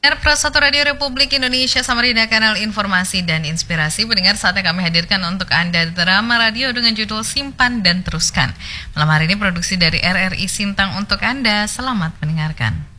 Pro 1 Radio Republik Indonesia Samarinda, kanal informasi dan inspirasi. Pendengar, saatnya kami hadirkan untuk Anda drama radio dengan judul Simpan dan Teruskan. Malam hari ini produksi dari RRI Sintang untuk Anda. Selamat mendengarkan.